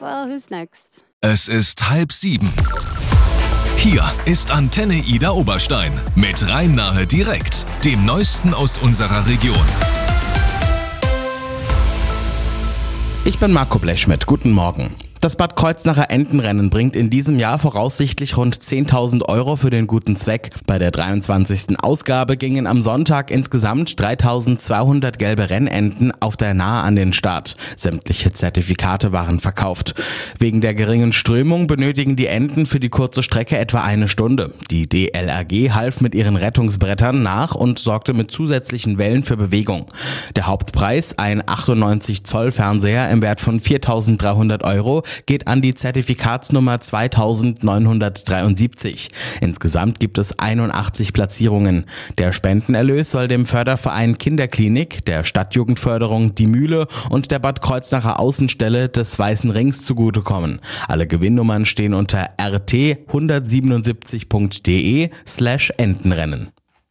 Well, who's next? Es ist 6:30. Hier ist Antenne Ida Oberstein mit Rhein-Nahe direkt, dem Neuesten aus unserer Region. Ich bin Marco Blechschmidt, guten Morgen. Das Bad Kreuznacher Entenrennen bringt in diesem Jahr voraussichtlich rund 10.000 € für den guten Zweck. Bei der 23. Ausgabe gingen am Sonntag insgesamt 3.200 gelbe Rennenten auf der Nahe an den Start. Sämtliche Zertifikate waren verkauft. Wegen der geringen Strömung benötigen die Enten für die kurze Strecke etwa eine Stunde. Die DLRG half mit ihren Rettungsbrettern nach und sorgte mit zusätzlichen Wellen für Bewegung. Der Hauptpreis, ein 98 Zoll Fernseher im Wert von 4.300 €, geht an die Zertifikatsnummer 2973. Insgesamt gibt es 81 Platzierungen. Der Spendenerlös soll dem Förderverein Kinderklinik, der Stadtjugendförderung Die Mühle und der Bad Kreuznacher Außenstelle des Weißen Rings zugutekommen. Alle Gewinnnummern stehen unter rt177.de/Entenrennen.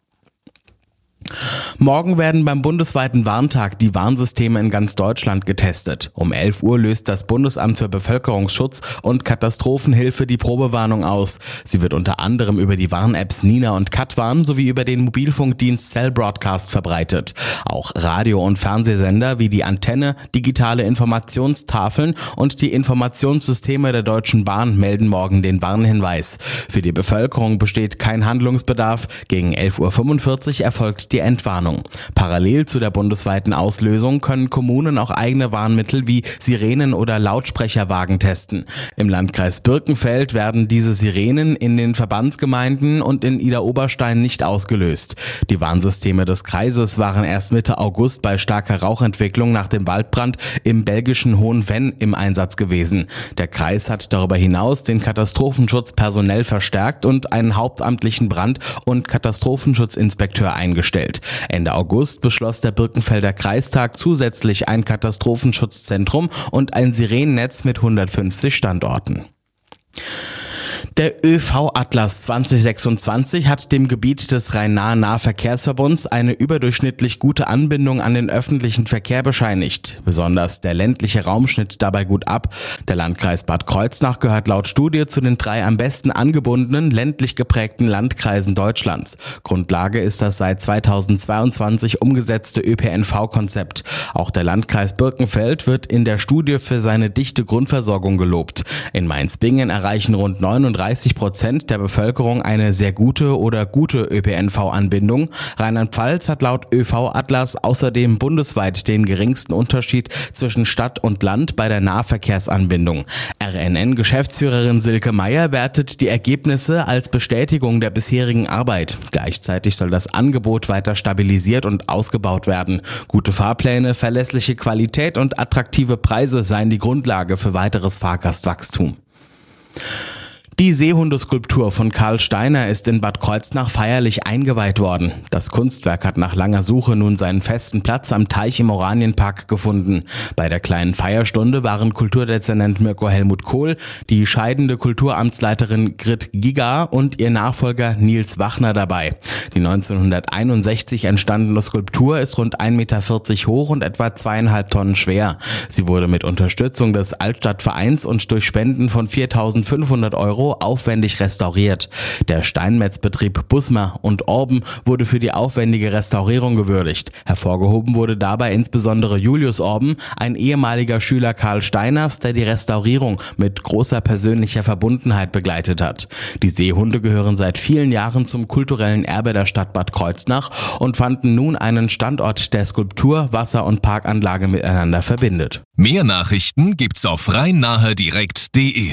Morgen werden beim bundesweiten Warntag die Warnsysteme in ganz Deutschland getestet. Um 11 Uhr löst das Bundesamt für Bevölkerungsschutz und Katastrophenhilfe die Probewarnung aus. Sie wird unter anderem über die Warn-Apps Nina und Katwarn sowie über den Mobilfunkdienst Cell Broadcast verbreitet. Auch Radio- und Fernsehsender wie die Antenne, digitale Informationstafeln und die Informationssysteme der Deutschen Bahn melden morgen den Warnhinweis. Für die Bevölkerung besteht kein Handlungsbedarf. Gegen 11:45 Uhr erfolgt die Entwarnung. Parallel zu der bundesweiten Auslösung können Kommunen auch eigene Warnmittel wie Sirenen oder Lautsprecherwagen testen. Im Landkreis Birkenfeld werden diese Sirenen in den Verbandsgemeinden und in Ida Oberstein nicht ausgelöst. Die Warnsysteme des Kreises waren erst Mitte August bei starker Rauchentwicklung nach dem Waldbrand im belgischen Hohenvenn im Einsatz gewesen. Der Kreis hat darüber hinaus den Katastrophenschutz personell verstärkt und einen hauptamtlichen Brand- und Katastrophenschutzinspekteur eingestellt. Ende August beschloss der Birkenfelder Kreistag zusätzlich ein Katastrophenschutzzentrum und ein Sirenennetz mit 150 Standorten. Der ÖV-Atlas 2026 hat dem Gebiet des Rhein-Nahe-Nahverkehrsverbunds eine überdurchschnittlich gute Anbindung an den öffentlichen Verkehr bescheinigt. Besonders der ländliche Raum schnitt dabei gut ab. Der Landkreis Bad Kreuznach gehört laut Studie zu den 3 am besten angebundenen, ländlich geprägten Landkreisen Deutschlands. Grundlage ist das seit 2022 umgesetzte ÖPNV-Konzept. Auch der Landkreis Birkenfeld wird in der Studie für seine dichte Grundversorgung gelobt. In Mainz-Bingen erreichen rund 39% der Bevölkerung eine sehr gute oder gute ÖPNV-Anbindung. Rheinland-Pfalz hat laut ÖV-Atlas außerdem bundesweit den geringsten Unterschied zwischen Stadt und Land bei der Nahverkehrsanbindung. RNN-Geschäftsführerin Silke Meyer wertet die Ergebnisse als Bestätigung der bisherigen Arbeit. Gleichzeitig soll das Angebot weiter stabilisiert und ausgebaut werden. Gute Fahrpläne, verlässliche Qualität und attraktive Preise seien die Grundlage für weiteres Fahrgastwachstum. Die Seehundeskulptur von Karl Steiner ist in Bad Kreuznach feierlich eingeweiht worden. Das Kunstwerk hat nach langer Suche nun seinen festen Platz am Teich im Oranienpark gefunden. Bei der kleinen Feierstunde waren Kulturdezernent Mirko Helmut Kohl, die scheidende Kulturamtsleiterin Grit Giga und ihr Nachfolger Nils Wachner dabei. Die 1961 entstandene Skulptur ist rund 1,40 Meter hoch und etwa 2,5 Tonnen schwer. Sie wurde mit Unterstützung des Altstadtvereins und durch Spenden von 4.500 € aufwendig restauriert. Der Steinmetzbetrieb Busmer und Orben wurde für die aufwendige Restaurierung gewürdigt. Hervorgehoben wurde dabei insbesondere Julius Orben, ein ehemaliger Schüler Karl Steiners, der die Restaurierung mit großer persönlicher Verbundenheit begleitet hat. Die Seehunde gehören seit vielen Jahren zum kulturellen Erbe der Stadt Bad Kreuznach und fanden nun einen Standort, der Skulptur, Wasser- und Parkanlage miteinander verbindet. Mehr Nachrichten gibt's auf rhein-nahe-direkt.de.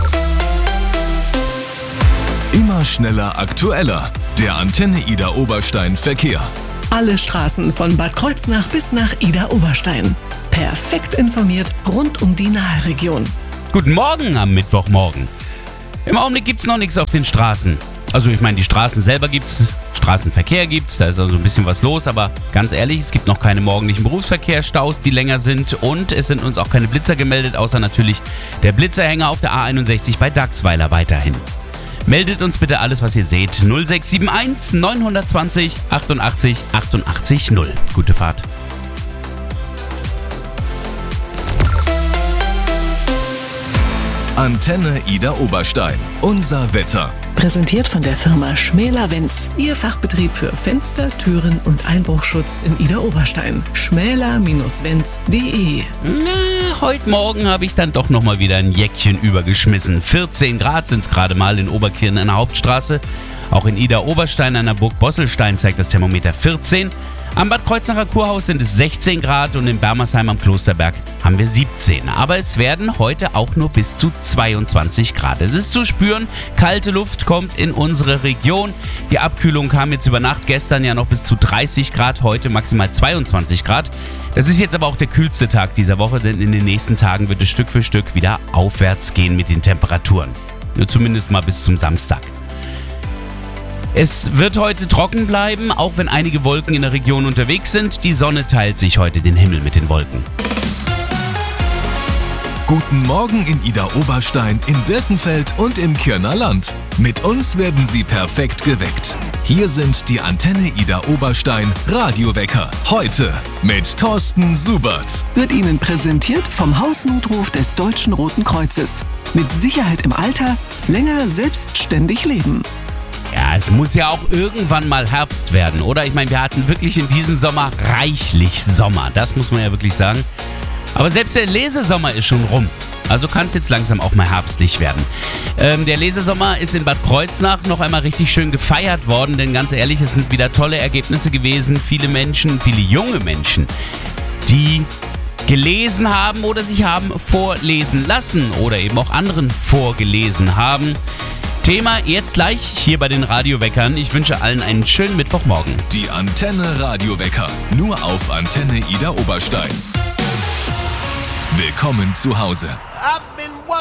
Immer schneller, aktueller. Der Antenne Ida Oberstein Verkehr. Alle Straßen von Bad Kreuznach bis nach Ida Oberstein. Perfekt informiert rund um die Nahe-Region. Guten Morgen am Mittwochmorgen. Im Augenblick gibt's noch nichts auf den Straßen. Also ich meine, die Straßen selber gibt's, Straßenverkehr gibt's, da ist also ein bisschen was los, aber ganz ehrlich, es gibt noch keine morgendlichen Berufsverkehrsstaus, die länger sind, und es sind uns auch keine Blitzer gemeldet, außer natürlich der Blitzerhänger auf der A61 bei Dachsweiler weiterhin. Meldet uns bitte alles, was ihr seht. 0671 920 88 88 0. Gute Fahrt. Antenne Ida Oberstein. Unser Wetter. Präsentiert von der Firma Schmäler-Wenz. Ihr Fachbetrieb für Fenster, Türen und Einbruchschutz in Ida Oberstein. schmäler-wenz.de. Heute Morgen habe ich dann doch nochmal wieder ein Jäckchen übergeschmissen. 14 Grad sind es gerade mal in Oberkirchen an der Hauptstraße. Auch in Ida Oberstein an der Burg Bosselstein zeigt das Thermometer 14. Am Bad Kreuznacher Kurhaus sind es 16 Grad und in Bermersheim am Klosterberg haben wir 17. Aber es werden heute auch nur bis zu 22 Grad. Es ist zu spüren, kalte Luft kommt in unsere Region. Die Abkühlung kam jetzt über Nacht, gestern ja noch bis zu 30 Grad, heute maximal 22 Grad. Das ist jetzt aber auch der kühlste Tag dieser Woche, denn in den nächsten Tagen wird es Stück für Stück wieder aufwärts gehen mit den Temperaturen. Nur zumindest mal bis zum Samstag. Es wird heute trocken bleiben, auch wenn einige Wolken in der Region unterwegs sind. Die Sonne teilt sich heute den Himmel mit den Wolken. Guten Morgen in Ida Oberstein, in Birkenfeld und im Kirner Land. Mit uns werden Sie perfekt geweckt. Hier sind die Antenne Ida Oberstein Radiowecker. Heute mit Thorsten Subert. Wird Ihnen präsentiert vom Hausnotruf des Deutschen Roten Kreuzes. Mit Sicherheit im Alter, länger selbstständig leben. Ja, es muss ja auch irgendwann mal Herbst werden, oder? Ich meine, wir hatten wirklich in diesem Sommer reichlich Sommer. Das muss man ja wirklich sagen. Aber selbst der Lesesommer ist schon rum. Also kann es jetzt langsam auch mal herbstlich werden. Der Lesesommer ist in Bad Kreuznach noch einmal richtig schön gefeiert worden, denn ganz ehrlich, es sind wieder tolle Ergebnisse gewesen. Viele Menschen, viele junge Menschen, die gelesen haben oder sich haben vorlesen lassen oder eben auch anderen vorgelesen haben. Thema jetzt gleich hier bei den Radioweckern. Ich wünsche allen einen schönen Mittwochmorgen. Die Antenne Radiowecker. Nur auf Antenne Ida Oberstein. Willkommen zu Hause.